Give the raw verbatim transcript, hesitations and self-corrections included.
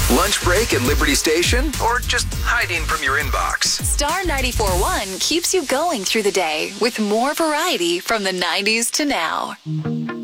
Lunch break at Liberty Station? Or just hiding from your inbox? Star ninety-four point one keeps you going through the day with more variety from the nineties to now.